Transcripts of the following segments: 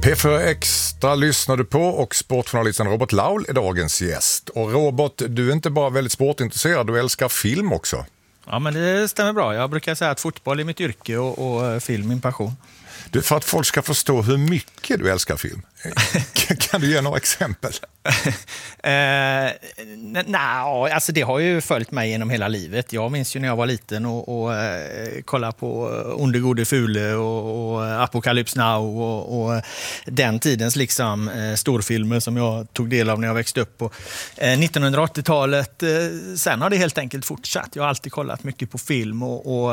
P4 Extra lyssnar du på och sportjournalisten Robert Laul är dagens gäst. Och Robert, du är inte bara väldigt sportintresserad, du älskar film också. Ja, men det stämmer bra. Jag brukar säga att fotboll är mitt yrke och film min passion. Du, för att folk ska förstå hur mycket du älskar film, kan du ge några exempel? Alltså det har ju följt mig genom hela livet. Jag minns ju när jag var liten och kollade på Onde gode fule och Apocalypse Now och den tidens liksom storfilmer som jag tog del av när jag växte upp på 1980-talet. Sen har det helt enkelt fortsatt. Jag har alltid kollat mycket på film och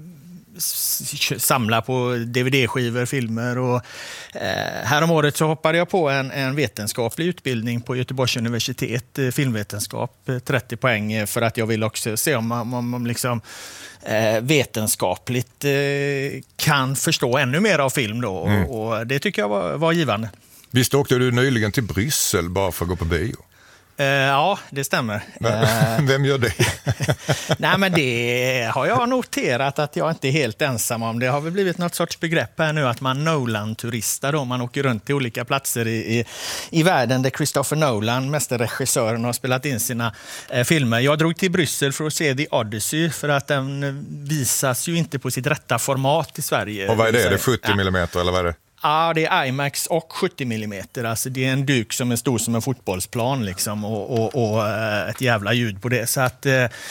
samla på DVD-skivor, filmer och häromåret så hoppade jag på en vetenskaplig utbildning på Göteborgs universitet, filmvetenskap, 30 poäng för att jag vill också se om man liksom vetenskapligt kan förstå ännu mer av film då och det tycker jag var givande. Visst åkte du nyligen till Bryssel bara för att gå på bio? Ja, det stämmer. Vem gör det? Nej, men det har jag noterat att jag inte är helt ensam om. Det har väl blivit något sorts begrepp här nu att man Nolan-turistar då. Man åker runt till olika platser i världen där Christopher Nolan, mästerregissören, har spelat in sina filmer. Jag drog till Bryssel för att se The Odyssey för att den visas ju inte på sitt rätta format i Sverige. Och vad är det? Är det 70 mm eller vad är det? Ja, det är IMAX och 70 mm. Alltså det är en duk som är stor som en fotbollsplan liksom, och ett jävla ljud på det. Så att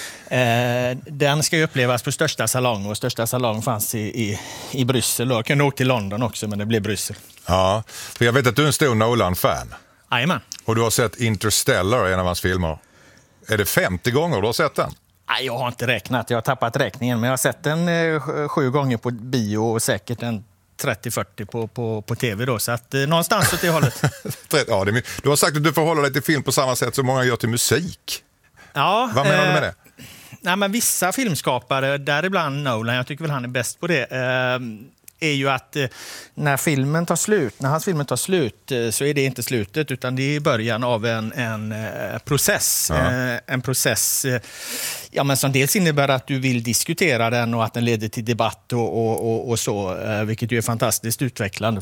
den ska ju upplevas på största salong och största salong fanns i Bryssel. Jag kunde åka till London också, men det blev Bryssel. Ja, för jag vet att du är en stor Nolan-fan. Jajamän. Och du har sett Interstellar, en av hans filmer. Är det 50 gånger du har sett den? Nej, jag har inte räknat. Jag har tappat räkningen, men jag har sett den 7 gånger på bio och säkert en 30-40 på tv då, så att någonstans åt det hållet. Ja, du har sagt att du förhåller dig till film på samma sätt som många gör till musik. Ja. Vad menar du med det? Nej, men vissa filmskapare, däribland Nolan, jag tycker väl han är bäst på det, är ju att när hans filmer tar slut så är det inte slutet utan det är början av en process. Ja. En process men som dels innebär att du vill diskutera den och att den leder till debatt och så, vilket ju är fantastiskt utvecklande.